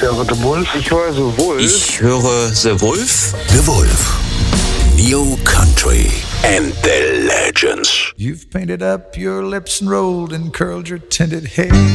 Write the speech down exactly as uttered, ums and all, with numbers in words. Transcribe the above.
höre The Wolf. Ich höre The Wolf. Ich höre The Wolf. The Wolf. New Country and the Legends. You've painted up your lips and rolled and curled your tinted hair.